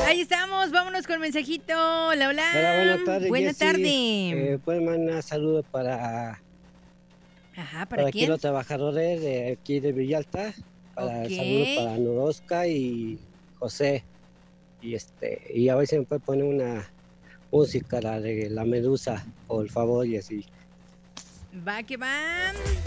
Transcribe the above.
Ahí estamos, vámonos con mensajito. Hola, hola. Hola, buenas tardes, Buena Jessy. tarde. Pueden mandar saludos Ajá, ¿para para aquí quién? los trabajadores de aquí de Villalta. Para Ok. el saludo para Norosca y José. Y a ver si me puede poner una música, la de la Medusa, por favor, Jessy. Va que va.